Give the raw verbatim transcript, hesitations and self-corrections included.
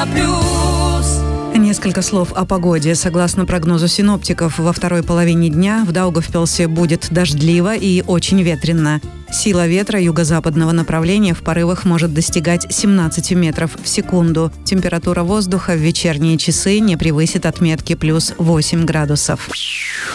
на плюс. Несколько слов о погоде. Согласно прогнозу синоптиков, во второй половине дня в Даугавпилсе будет дождливо и очень ветрено. Сила ветра юго-западного направления в порывах может достигать семнадцати метров в секунду. Температура воздуха в вечерние часы не превысит отметки плюс восемь градусов.